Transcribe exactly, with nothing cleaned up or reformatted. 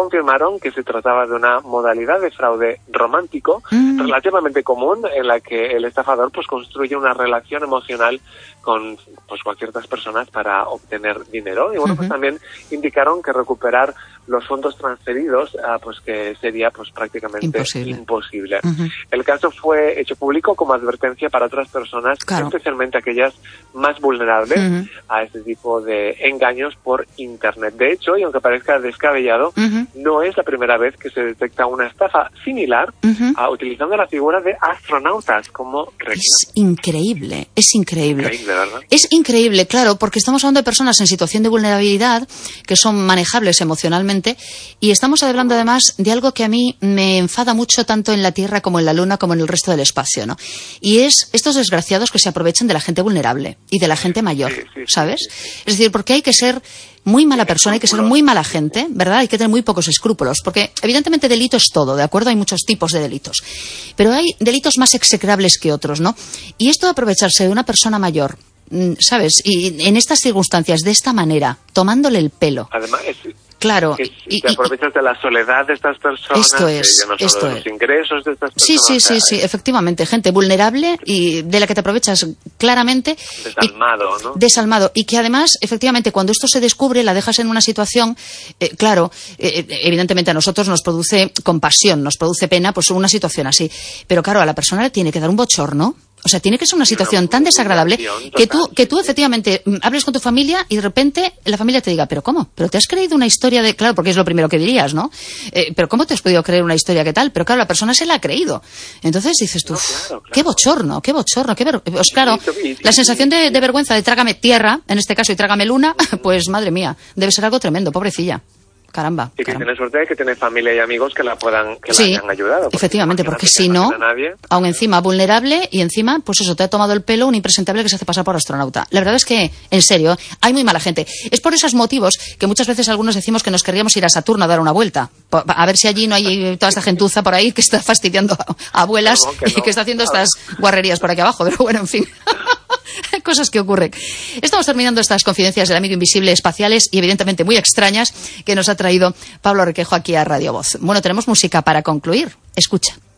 confirmaron que se trataba de una modalidad de fraude romántico mm. relativamente común, en la que el estafador pues construye una relación emocional con, pues, con ciertas personas para obtener dinero. Y bueno, uh-huh. pues también indicaron que recuperar los fondos transferidos, uh, pues que sería pues prácticamente imposible. imposible. Uh-huh. El caso fue hecho público como advertencia para otras personas, claro. especialmente aquellas más vulnerables uh-huh. a este tipo de engaños por Internet. De hecho, y aunque parezca descabellado, uh-huh. no es la primera vez que se detecta una estafa similar uh-huh. a, utilizando la figura de astronautas como regla. Es increíble, es increíble. Increíble, ¿verdad? Es increíble, claro, porque estamos hablando de personas en situación de vulnerabilidad que son manejables emocionalmente, y estamos hablando además de algo que a mí me enfada mucho tanto en la Tierra como en la Luna como en el resto del espacio, ¿no? Y es estos desgraciados que se aprovechan de la gente vulnerable y de la gente mayor, sí, sí, ¿sabes? Sí, sí, sí. Es decir, porque hay que ser muy mala persona, hay que ser muy mala gente, ¿verdad? Hay que tener muy pocos escrúpulos, porque evidentemente delito es todo, ¿de acuerdo? Hay muchos tipos de delitos, pero hay delitos más execrables que otros, ¿no? Y esto de aprovecharse de una persona mayor, ¿sabes? Y en estas circunstancias, de esta manera, tomándole el pelo. Además, es... Claro. Que si te aprovechas de la soledad de estas personas, esto es, que no solo esto de los es. ingresos de estas personas. Sí, sí, o sea, sí, sí, efectivamente, gente vulnerable y de la que te aprovechas claramente. Desalmado, y, ¿no? Desalmado. Y que además, efectivamente, cuando esto se descubre, la dejas en una situación, eh, claro, eh, evidentemente a nosotros nos produce compasión, nos produce pena, pues una situación así. Pero claro, a la persona le tiene que dar un bochorno. O sea, tiene que ser una situación tan desagradable que tú, que tú efectivamente hables con tu familia y de repente la familia te diga, ¿pero cómo? ¿Pero te has creído una historia de...? Claro, porque es lo primero que dirías, ¿no? Eh, ¿Pero cómo te has podido creer una historia que tal? Pero claro, la persona se la ha creído. Entonces dices tú, no, claro, claro. qué bochorno, qué bochorno, qué ver... Pues claro, la sensación de, de vergüenza de trágame tierra, en este caso, y trágame luna, pues madre mía, debe ser algo tremendo, pobrecilla. Caramba. Y que caramba. tiene suerte de que tiene familia y amigos que la puedan, que sí, la hayan ayudado. Porque efectivamente, porque si no, aún encima vulnerable y encima, pues eso, te ha tomado el pelo un impresentable que se hace pasar por astronauta. La verdad es que, en serio, hay muy mala gente. Es por esos motivos que muchas veces algunos decimos que nos querríamos ir a Saturno a dar una vuelta. A ver si allí no hay toda esta gentuza por ahí que está fastidiando a abuelas no, que no. y que está haciendo estas guarrerías por aquí abajo. Pero bueno, en fin. Cosas que ocurren. Estamos terminando estas confidencias del amigo invisible espaciales y evidentemente muy extrañas que nos ha traído Pablo Requejo aquí a Radio Voz. Bueno, tenemos música para concluir. Escucha.